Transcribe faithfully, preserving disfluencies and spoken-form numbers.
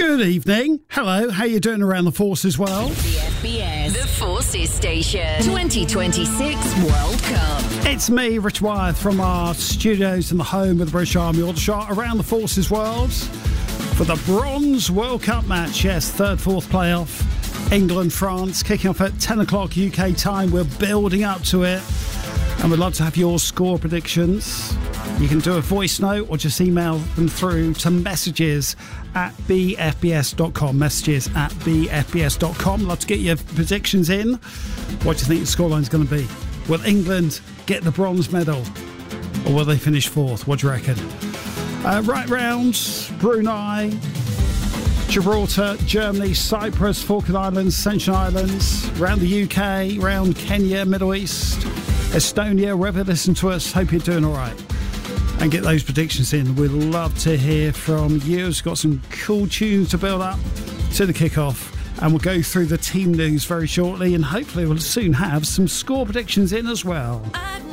Good evening. Hello, how you doing around the Forces world? The F B S, the Forces Station, twenty twenty-six World Cup. It's me, Rich Wyeth, from our studios in the home of the British Army Aldershot around the Forces world for the Bronze World Cup match. Yes, third, fourth playoff. England, France, kicking off at ten o'clock U K time. We're building up to it, and we'd love to have your score predictions. You can do a voice note or just email them through to messages at b f b s dot com. Messages at b f b s dot com. Love to get your predictions in. What do you think the scoreline's going to be? Will England get the bronze medal, or will they finish fourth? What do you reckon? Uh, right round, Brunei, Gibraltar, Germany, Cyprus, Falkland Islands, Ascension Islands, round the U K, round Kenya, Middle East, Estonia, wherever you listen to us. Hope you're doing all right. And get those predictions in. We'd love to hear from you. We've got some cool tunes to build up to the kickoff. And we'll go through the team news very shortly. And hopefully we'll soon have some score predictions in as well. I've